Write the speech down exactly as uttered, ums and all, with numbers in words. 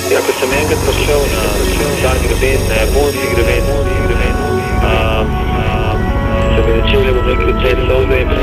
Ja, ko sem enkrat prišel na ta greben, na japonski greben, um, um, se mi začeli, bom rekel, cel solze in